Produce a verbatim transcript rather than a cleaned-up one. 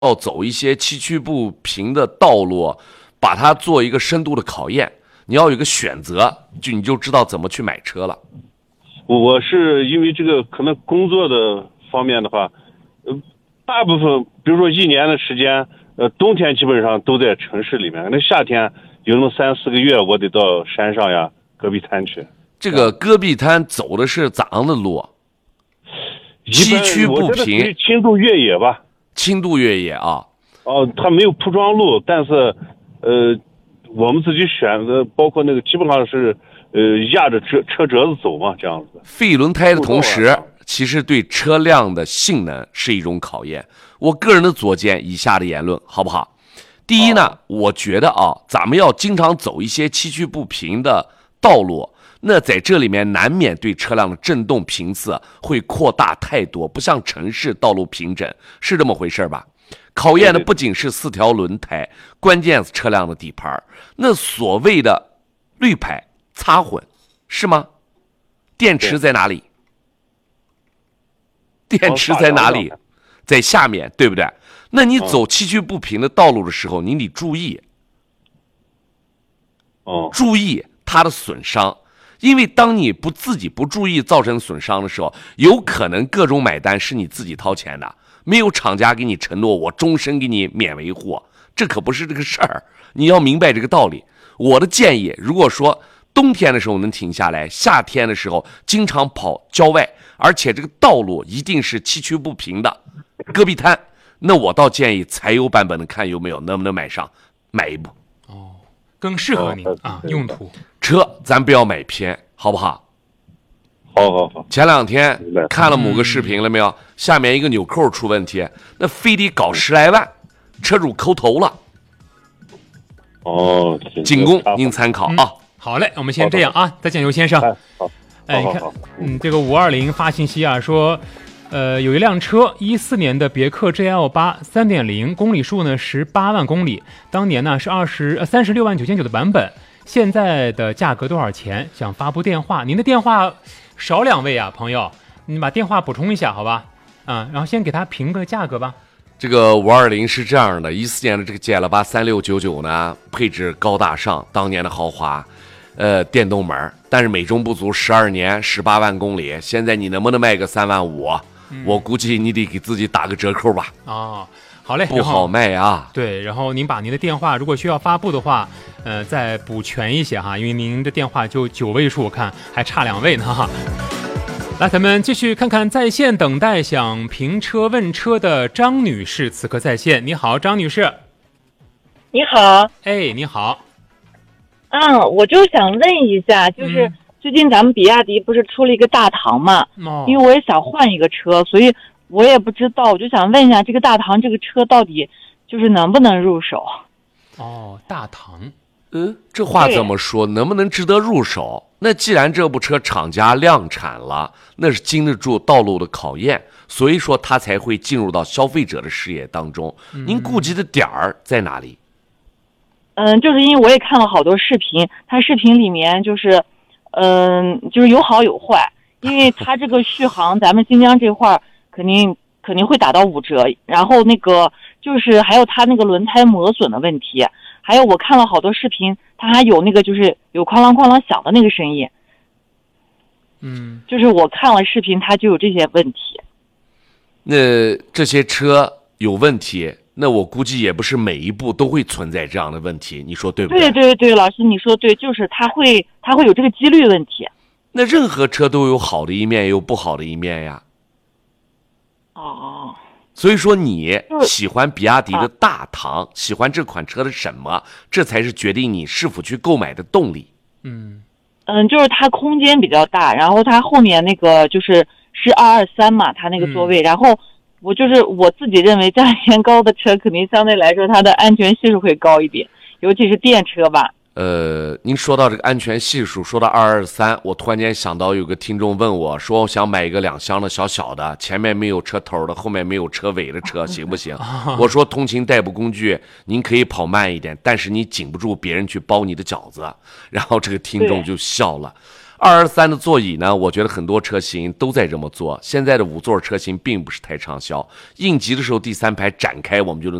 要走一些崎岖不平的道路，把它做一个深度的考验。你要有一个选择，就你就知道怎么去买车了。 我是因为这个可能工作的方面的话，呃，大部分比如说一年的时间，呃，冬天基本上都在城市里面，那夏天有那么三四个月，我得到山上呀、戈壁滩去。 这个戈壁滩走的是咋样的路？崎岖不平， 轻度越野吧。 轻度越野啊。 哦，它没有铺装路，但是，呃。我们自己选的，包括那个基本上是，呃，压着车车辙子走嘛，这样子。废轮胎的同时，其实对车辆的性能是一种考验。我个人的左见以下的言论，好不好？第一呢，我觉得啊，咱们要经常走一些崎岖不平的道路，那在这里面难免对车辆的震动频次会扩大太多，不像城市道路平整，是这么回事吧？考验的不仅是四条轮胎，关键是车辆的底盘。那所谓的绿牌擦混是吗？电池在哪里？电池在哪里？在下面，对不对？那你走崎岖不平的道路的时候，你得注意， 哦， 注意它的损伤。因为当你不自己不注意造成损伤的时候，有可能各种买单是你自己掏钱的。没有厂家给你承诺我终身给你免维护，这可不是这个事儿，你要明白这个道理。我的建议，如果说冬天的时候能停下来，夏天的时候经常跑郊外，而且这个道路一定是崎岖不平的戈壁滩，那我倒建议柴油版本的，看有没有能不能买上，买一部哦，更适合您、哦、啊用途。 车咱不要买偏，好不好？ 好好好， 前两天看了某个视频了没有？嗯、下面一个纽扣出问题，那非得搞十来万，车主抠头了。 哦， 仅供您参考啊、嗯。 好嘞，我们先这样啊，再见，刘先生。 好， 哎，你看，嗯，这个五二零发信息啊，说，呃，有一辆车，一四年的别克 G L 八 三点零，公里数呢十八万公里，当年呢是二十呃三十六万九千九的版本，现在的价格多少钱？想发布电话，您的电话。少两位啊，朋友，你把电话补充一下，好吧？啊，然后先给他评个价格吧。 这个五二零是这样的，一四年的这个 G L 八 三六九九呢，配置高大上，当年的豪华，呃，电动门，但是美中不足，十二年，十八万公里，现在你能不能卖个三万五？嗯、我估计你得给自己打个折扣吧。 哦，好嘞， 不好卖啊。 对，然后您把您的电话，如果需要发布的话。呃，再补全一些哈，因为您的电话就九位数，我看还差两位呢哈。来，咱们继续看看在线等待想评车问车的张女士，此刻在线。你好，张女士。 你好。 哎，你好。 嗯，我就想问一下，就是、嗯、最近咱们比亚迪不是出了一个大唐嘛、哦？因为我也想换一个车，所以我也不知道，我就想问一下，这个大唐这个车到底就是能不能入手？ 哦，大唐。 嗯，这话怎么说？能不能值得入手？那既然这部车厂家量产了，那是经得住道路的考验，所以说它才会进入到消费者的视野当中。嗯、您顾及的点儿在哪里？ 嗯，就是因为我也看了好多视频，它视频里面就是，嗯，就是有好有坏，因为它这个续航，咱们新疆这块儿肯定肯定会打到五折，然后那个就是还有它那个轮胎磨损的问题。还有我看了好多视频，它还有那个就是有哐啷哐啷响的那个声音， 嗯， 就是我看了视频，它就有这些问题。 那这些车有问题，那我估计也不是每一部都会存在这样的问题，你说对不对？ 对对对，老师你说对，就是它会它会有这个几率问题。 那任何车都有好的一面，也有不好的一面呀。 哦。 所以说你喜欢比亚迪的大唐、啊、喜欢这款车的什么，这才是决定你是否去购买的动力。 嗯嗯，就是它空间比较大，然后它后面那个就是是二二三嘛，它那个座位、嗯、然后我就是我自己认为价钱高的车肯定相对来说它的安全系数会高一点，尤其是电车吧。 呃，您说到这个安全系数，说到二二三，我突然间想到有个听众问我说，我想买一个两厢的小小的，前面没有车头的，后面没有车尾的车，行不行？我说通勤代步工具，您可以跑慢一点，但是你紧不住别人去包你的饺子。然后这个听众就笑了。 二二三的座椅呢，我觉得很多车型都在这么做。现在的五座车型并不是太畅销，应急的时候第三排展开，我们就能